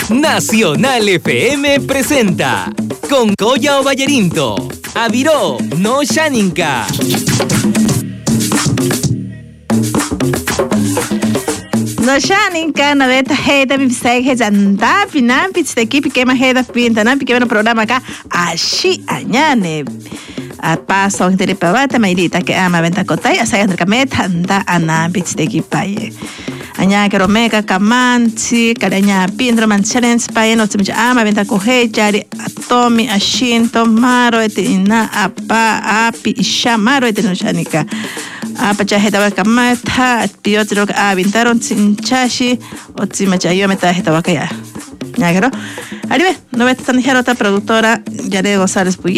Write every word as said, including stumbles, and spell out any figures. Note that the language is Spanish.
Nacional F M presenta con Coya o Vallerinto, Aviró, no Shaninka. No Shaninka, no veta heda mi pseg hejanta, pinan pitsteki pikema heda pintanan pikema programa acá, ashi añane. A paso en teripavata mairita que ama venta kotay, asaya interkameta anda anan pitsteki paye. Aña que romeka kamanchi, karaña pindro mancharen paye no tsimja ama venta kohey jari atomi ashinto maro etina apa api ishamaro etino Shaninka. Apa chaheta wakamata piotro ka avintaron chinchashi o chimachayo meta heta wakaya. Ñagero. Aribe, no ves tan ligero esta productora Yare González Puy.